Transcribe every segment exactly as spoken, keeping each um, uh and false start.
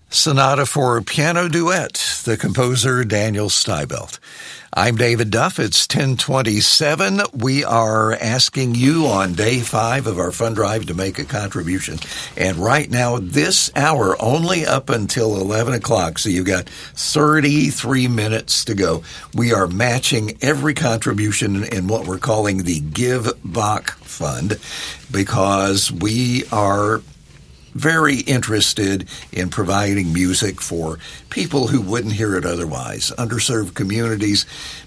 Sonata for Piano Duet, the composer Daniel Steibelt. I'm David Duff. It's ten twenty-seven. We are asking you on day five of our fund drive to make a contribution. And right now, this hour, only up until eleven o'clock, so you've got thirty-three minutes to go. We are matching every contribution in what we're calling the Give Bach Fund because we are very interested in providing music for people who wouldn't hear it otherwise, underserved communities.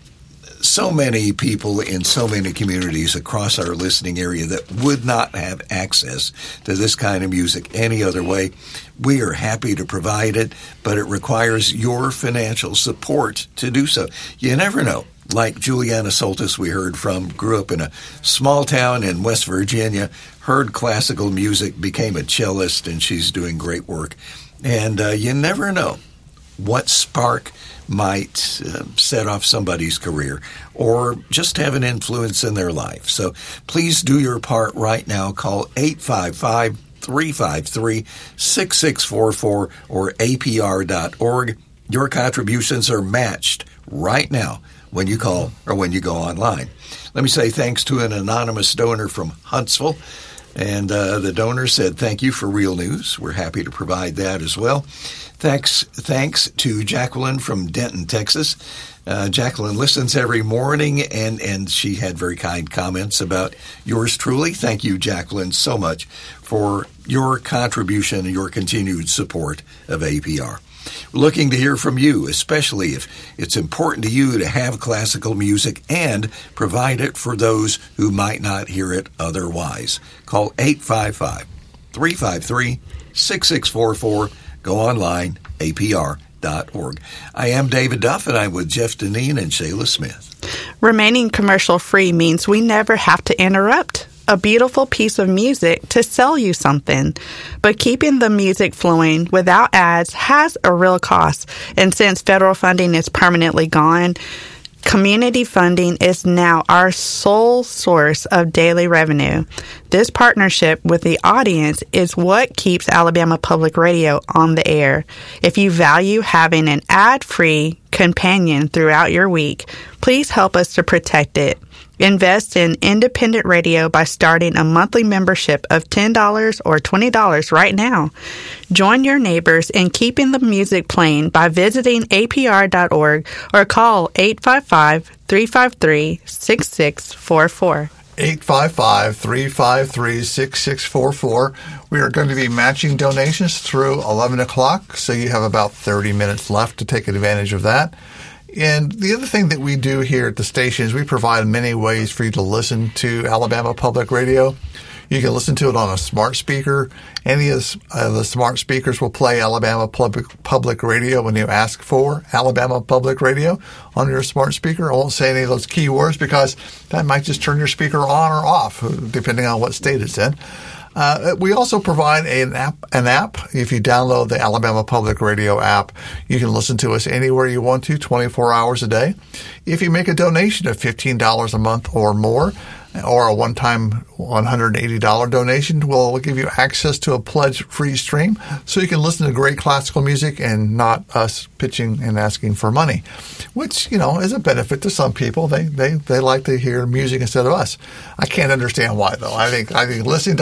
So many people in so many communities across our listening area that would not have access to this kind of music any other way. We are happy to provide it, but it requires your financial support to do so. You never know. Like Juliana Soltis, we heard from, grew up in a small town in West Virginia, heard classical music, became a cellist, and she's doing great work. And uh, you never know what spark might uh, set off somebody's career or just have an influence in their life. So please do your part right now. Call eight five five, three five three, six six four four or A P R dot org. Your contributions are matched right now when you call or when you go online. Let me say thanks to an anonymous donor from Huntsville. And uh, the donor said, thank you for Real News. We're happy to provide that as well. Thanks thanks to Jacqueline from Denton, Texas. Uh, Jacqueline listens every morning, and, and she had very kind comments about yours truly. Thank you, Jacqueline, so much for your contribution and your continued support of A P R. We're looking to hear from you, especially if it's important to you to have classical music and provide it for those who might not hear it otherwise. Call eight five five, three five three, six six four four. Go online, A P R dot org. I am David Duff, and I'm with Jeff Deneen and Shayla Smith. Remaining commercial-free means we never have to interrupt a beautiful piece of music to sell you something. But keeping the music flowing without ads has a real cost. And since federal funding is permanently gone, community funding is now our sole source of daily revenue. This partnership with the audience is what keeps Alabama Public Radio on the air. If you value having an ad-free companion throughout your week, please help us to protect it. Invest in independent radio by starting a monthly membership of ten dollars or twenty dollars right now. Join your neighbors in keeping the music playing by visiting A P R dot org or call eight five five, three five three, six six four four. eight five five, three five three, six six four four. We are going to be matching donations through eleven o'clock, so you have about thirty minutes left to take advantage of that. And the other thing that we do here at the station is we provide many ways for you to listen to Alabama Public Radio. You can listen to it on a smart speaker. Any of uh, the smart speakers will play Alabama Public, Public Radio when you ask for Alabama Public Radio on your smart speaker. I won't say any of those keywords because that might just turn your speaker on or off, depending on what state it's in. Uh, we also provide an app, an app. If you download the Alabama Public Radio app, you can listen to us anywhere you want to, twenty-four hours a day. If you make a donation of fifteen dollars a month or more, or a one-time one hundred eighty dollars donation, we'll give you access to a pledge-free stream so you can listen to great classical music and not us pitching and asking for money, which, you know, is a benefit to some people. They they they like to hear music instead of us. I can't understand why, though. I think I think listening to